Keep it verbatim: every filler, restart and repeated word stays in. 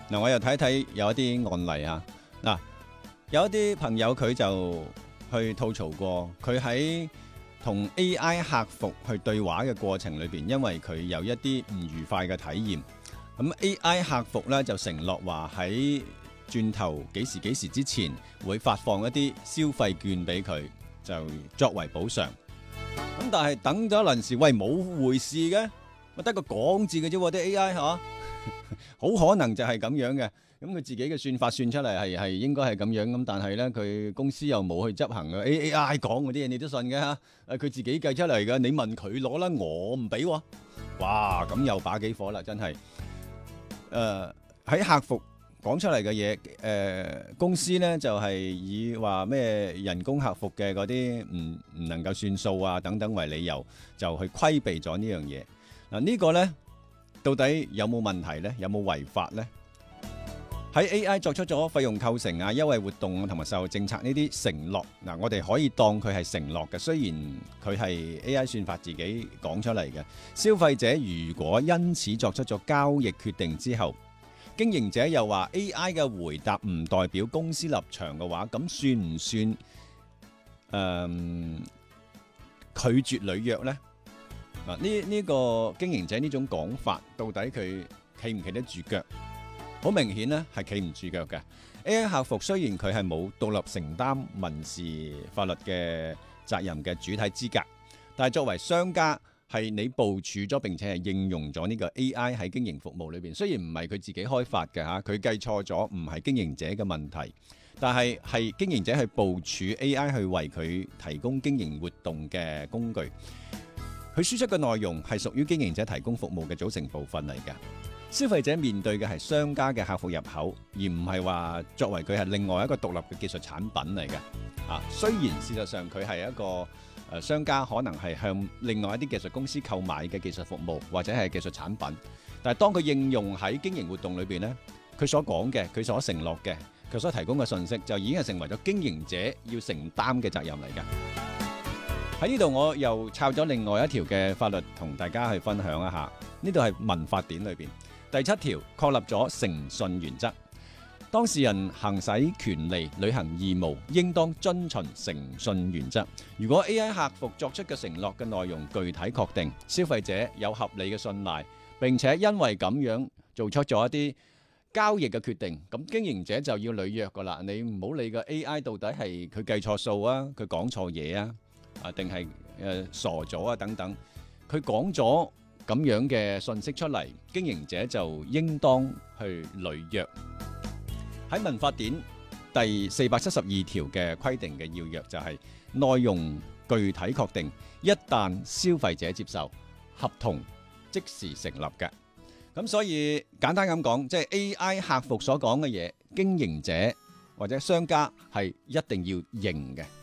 嗱，我又睇睇有一啲案例啊。嗱，有一啲朋友佢就去吐槽過，佢喺同 A I 客服去對話嘅過程裏邊，因為佢有一啲唔愉快嘅體驗。咁 A I 客服咧就承諾話喺轉頭幾時幾時之前會發放一啲消費券俾佢，就作為補償。咁但係等咗一陣時，喂，冇回事嘅，咪得個講字嘅啫喎，啲 A I 嚇，好可能就係咁樣嘅。咁佢自己嘅算法算出嚟係係應該係咁樣，咁但係咧佢公司又冇去執行嘅。A I 講嗰啲嘢你都信嘅嚇？誒佢自己計出嚟嘅，你問佢攞啦，我唔俾喎。哇，咁又把幾火啦，真係。誒喺客服講出嚟嘅嘢，誒公司咧就係以話咩人工客服嘅嗰啲唔唔能夠算數啊等等為理由，就去規避咗呢樣嘢。嗱呢個咧到底有冇問題咧？有冇違法咧？喺 A I 作出咗費用構成啊、優惠活動啊同埋售後政策呢啲承諾，嗱我哋可以當佢係承諾嘅，雖然佢係 A I 算法自己講出嚟嘅。消費者如果因此作出咗交易決定之後，經營者又話 A I 嘅回答唔代表公司立場嘅話，咁算唔算誒、呃、拒絕履約呢？嗱呢呢個經營者呢種講法，到底佢企唔企得住腳？好明顯咧，係企唔住腳嘅。A I 客服雖然佢係冇獨立承擔民事法律嘅責任嘅主體資格，但係作為商家，係你部署咗並且係應用咗呢個 A I 喺經營服務裏邊。雖然唔係佢自己開發嘅嚇，佢計錯咗，唔係經營者嘅問題，但係係經營者去部署 A I 去為佢提供經營活動嘅工具。佢輸出嘅內容係屬於經營者提供服務嘅組成部分嚟嘅。消費者面對嘅係商家嘅客服入口，而唔係話作為佢係另外一個獨立嘅技術產品嚟嘅。啊，雖然事實上佢係一個誒商家，可能係向另外一啲技術公司購買嘅技術服務或者係技術產品，但係當佢應用喺經營活動裏邊呢，佢所講嘅、佢所承諾嘅、佢所提供嘅信息，就已經係成為咗經營者要承擔嘅責任嚟嘅。喺呢度我又抄咗另外一條嘅法律同大家去分享一下。呢度係民法典裏邊第七條確立咗誠信原則，當事人行使權利、履行義務，應當遵循誠信原則。如果 A I 客服作出嘅承諾嘅內容具體確定，消費者有合理嘅信賴，並且因為咁樣做出咗一啲交易嘅決定，咁經營者就要履約噶啦。你唔好理個 A I 到底係佢計錯數啊，佢講錯嘢啊，啊定係誒傻咗啊等等，佢講咗咁樣嘅信息出嚟，經營者就應當去履約。喺民法典第四百七十二條嘅規定嘅要約就係內容具體確定，一旦消費者接受，合同即時成立嘅。咁所以簡單咁講，即係 A I 客服所講嘅嘢，經營者或者商家係一定要認嘅。